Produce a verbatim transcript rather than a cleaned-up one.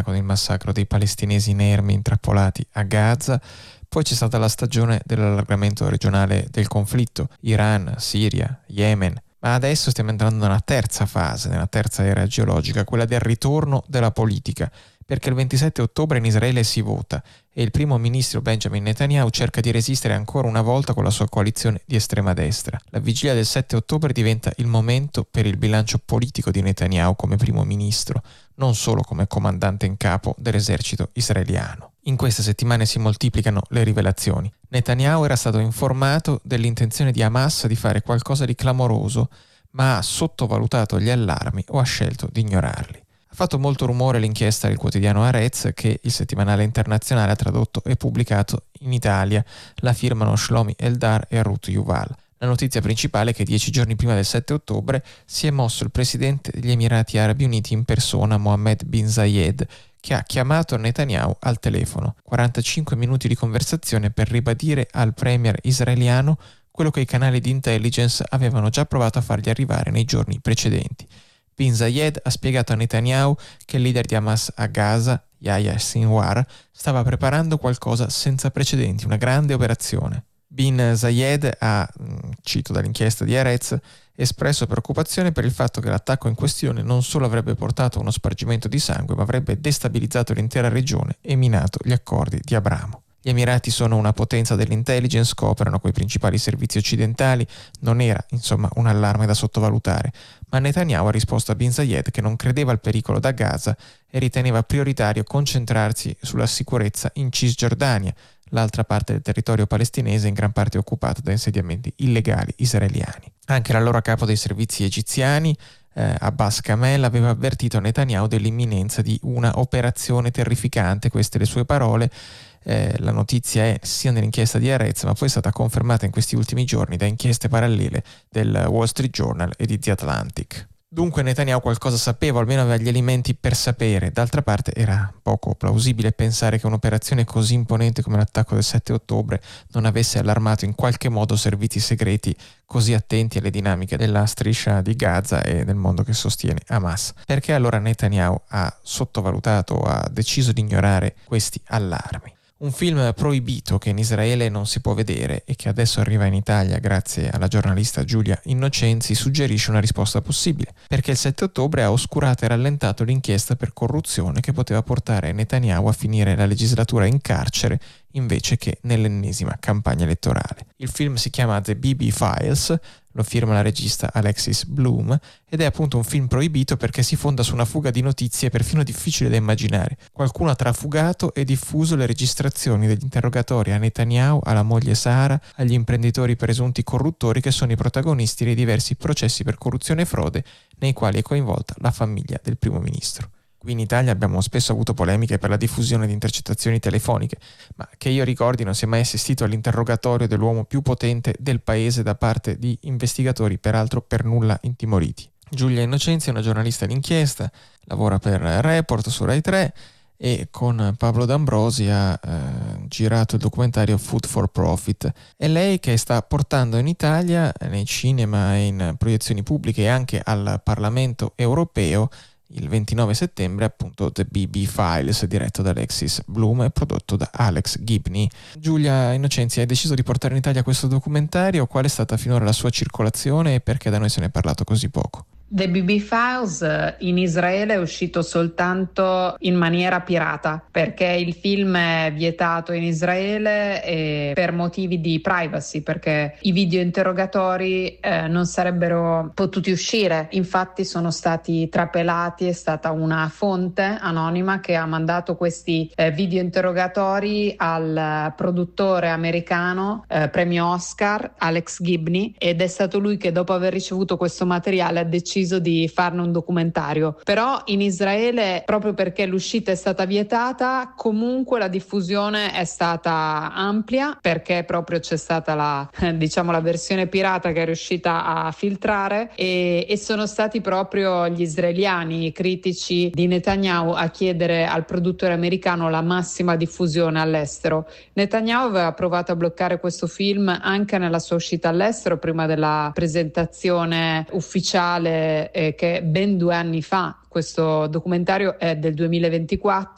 con il massacro dei palestinesi inermi intrappolati a Gaza. Poi c'è stata la stagione dell'allargamento regionale del conflitto, Iran, Siria, Yemen. Ma adesso stiamo entrando nella terza fase, nella terza era geologica, quella del ritorno della politica, perché il ventisette ottobre in Israele si vota e il primo ministro Benjamin Netanyahu cerca di resistere ancora una volta con la sua coalizione di estrema destra. La vigilia del sette ottobre diventa il momento per il bilancio politico di Netanyahu come primo ministro, non solo come comandante in capo dell'esercito israeliano. In queste settimane si moltiplicano le rivelazioni. Netanyahu era stato informato dell'intenzione di Hamas di fare qualcosa di clamoroso, ma ha sottovalutato gli allarmi o ha scelto di ignorarli. Ha fatto molto rumore l'inchiesta del quotidiano Haaretz, che il settimanale internazionale ha tradotto e pubblicato in Italia. La firmano Shlomi Eldar e Ruth Yuval. La notizia principale è che dieci giorni prima del sette ottobre si è mosso il presidente degli Emirati Arabi Uniti in persona, Mohammed bin Zayed, che ha chiamato Netanyahu al telefono. quarantacinque minuti di conversazione per ribadire al premier israeliano quello che i canali di intelligence avevano già provato a fargli arrivare nei giorni precedenti. Bin Zayed ha spiegato a Netanyahu che il leader di Hamas a Gaza, Yahya Sinwar, stava preparando qualcosa senza precedenti, una grande operazione. Bin Zayed ha, cito dall'inchiesta di Haaretz, espresso preoccupazione per il fatto che l'attacco in questione non solo avrebbe portato a uno spargimento di sangue, ma avrebbe destabilizzato l'intera regione e minato gli accordi di Abramo. Gli Emirati sono una potenza dell'intelligence, cooperano con i principali servizi occidentali, non era, insomma, un allarme da sottovalutare, ma Netanyahu ha risposto a Bin Zayed che non credeva al pericolo da Gaza e riteneva prioritario concentrarsi sulla sicurezza in Cisgiordania, l'altra parte del territorio palestinese in gran parte occupato da insediamenti illegali israeliani. Anche l'allora capo dei servizi egiziani, eh, Abbas Kamel, aveva avvertito Netanyahu dell'imminenza di una operazione terrificante, queste le sue parole. Eh, la notizia è sia nell'inchiesta di Haaretz, ma poi è stata confermata in questi ultimi giorni da inchieste parallele del Wall Street Journal e di The Atlantic. Dunque Netanyahu qualcosa sapeva, o almeno aveva gli elementi per sapere. D'altra parte era poco plausibile pensare che un'operazione così imponente come l'attacco del sette ottobre non avesse allarmato in qualche modo servizi segreti così attenti alle dinamiche della striscia di Gaza e del mondo che sostiene Hamas. Perché allora Netanyahu ha sottovalutato o ha deciso di ignorare questi allarmi? Un film proibito che in Israele non si può vedere e che adesso arriva in Italia grazie alla giornalista Giulia Innocenzi suggerisce una risposta possibile, perché il sette ottobre ha oscurato e rallentato l'inchiesta per corruzione che poteva portare Netanyahu a finire la legislatura in carcere invece che nell'ennesima campagna elettorale. Il film si chiama The Bibi Files, lo firma la regista Alexis Bloom ed è appunto un film proibito perché si fonda su una fuga di notizie perfino difficile da immaginare. Qualcuno ha trafugato e diffuso le registrazioni degli interrogatori a Netanyahu, alla moglie Sara, agli imprenditori presunti corruttori che sono i protagonisti dei diversi processi per corruzione e frode nei quali è coinvolta la famiglia del primo ministro. Qui in Italia abbiamo spesso avuto polemiche per la diffusione di intercettazioni telefoniche, ma che io ricordi non si è mai assistito all'interrogatorio dell'uomo più potente del paese da parte di investigatori peraltro per nulla intimoriti. Giulia Innocenzi è una giornalista d'inchiesta, lavora per Report su Rai tre e con Pablo D'Ambrosi ha eh, girato il documentario Food for Profit. È lei che sta portando in Italia, nei cinema e in proiezioni pubbliche e anche al Parlamento europeo, il ventinove settembre, appunto The Bibi Files, diretto da Alexis Bloom e prodotto da Alex Gibney. Giulia Innocenzi, hai deciso di portare in Italia questo documentario? Qual è stata finora la sua circolazione e perché da noi se ne è parlato così poco? The Bibi Files in Israele è uscito soltanto in maniera pirata perché il film è vietato in Israele e per motivi di privacy, perché i video interrogatori eh, non sarebbero potuti uscire. Infatti sono stati trapelati, è stata una fonte anonima che ha mandato questi eh, video interrogatori al produttore americano eh, premio Oscar Alex Gibney, ed è stato lui che dopo aver ricevuto questo materiale ha deciso di farne un documentario. Però in Israele, proprio perché l'uscita è stata vietata, comunque la diffusione è stata ampia, perché proprio c'è stata la diciamo la versione pirata che è riuscita a filtrare e, e sono stati proprio gli israeliani critici di Netanyahu a chiedere al produttore americano la massima diffusione all'estero. Netanyahu aveva provato a bloccare questo film anche nella sua uscita all'estero prima della presentazione ufficiale eh, che ben due anni fa. Questo documentario è del duemilaventiquattro